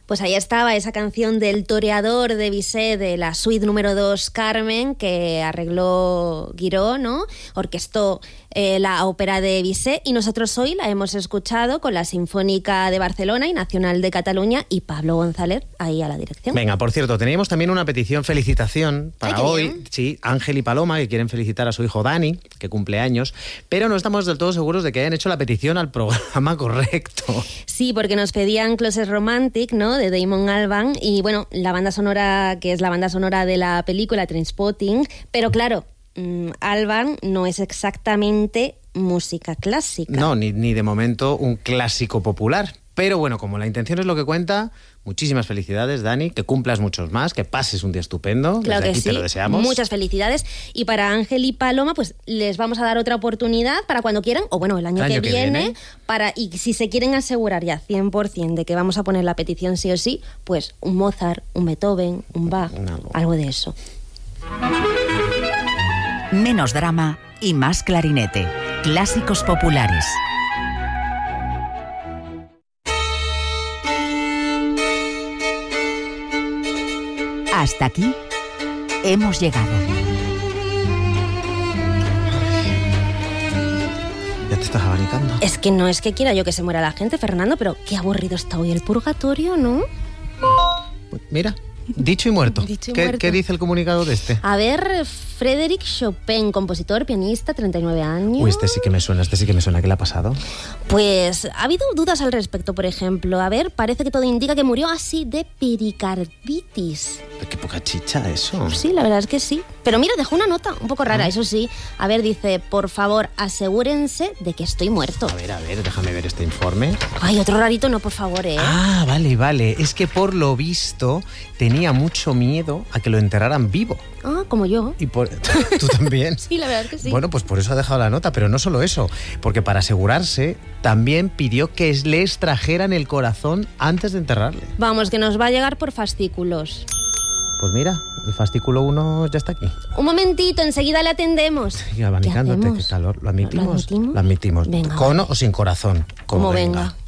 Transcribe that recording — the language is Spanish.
Pues ahí estaba esa canción del Toreador de Bizet, de la suite número 2 Carmen, que arregló Guiró, ¿no? Orquestó la ópera de Bizet, y nosotros hoy la hemos escuchado con la Sinfónica de Barcelona y Nacional de Cataluña y Pablo González ahí a la dirección. Venga, por cierto, teníamos también una felicitación para hoy. Sí, Ángel y Paloma, que quieren felicitar a su hijo Dani, que cumple años, pero no estamos del todo seguros de que hayan hecho la petición al programa correcto. Sí, porque nos pedían Closet Romantic, ¿no?, de Damon Albarn, y bueno, la banda sonora, que es la banda sonora de la película Trainspotting, pero claro, Albarn no es exactamente música clásica. No, ni de momento un clásico popular. Pero bueno, como la intención es lo que cuenta, muchísimas felicidades, Dani, que cumplas muchos más, que pases un día estupendo. Claro Desde que aquí sí, te lo deseamos. Muchas felicidades. Y para Ángel y Paloma, pues les vamos a dar otra oportunidad para cuando quieran, o bueno, el año que viene, y si se quieren asegurar ya 100% de que vamos a poner la petición sí o sí, pues un Mozart, un Beethoven, un Bach, algo de eso. Menos drama y más clarinete. Clásicos populares. Hasta aquí hemos llegado. ¿Ya te estás abanicando? Es que no es que quiera yo que se muera la gente, Fernando, pero qué aburrido está hoy el purgatorio, ¿no? Mira, dicho y muerto. Muerto. ¿Qué dice el comunicado de este? A ver, Frédéric Chopin, compositor, pianista, 39 años. Uy, este sí que me suena. ¿Qué le ha pasado? Pues ha habido dudas al respecto, por ejemplo. A ver, parece que todo indica que murió así de pericarditis. Qué poca chicha eso. Sí, la verdad es que sí. Pero mira, dejó una nota un poco rara, eso sí. A ver, dice, por favor, asegúrense de que estoy muerto. A ver, déjame ver este informe. Ay, otro rarito no, por favor, ¿eh? Ah, vale. Es que por lo visto tenía mucho miedo a que lo enterraran vivo. Ah, como yo. Y ¿Tú también? Sí, la verdad es que sí. Bueno, pues por eso ha dejado la nota, pero no solo eso, porque para asegurarse también pidió que le extrajeran el corazón antes de enterrarle. Vamos, que nos va a llegar por fascículos. Pues mira, el fascículo 1 ya está aquí. Un momentito, enseguida le atendemos. Y abanicándote, qué calor. ¿Lo admitimos? ¿Lo admitimos? Lo admitimos. Venga. ¿Con o sin corazón? Como venga.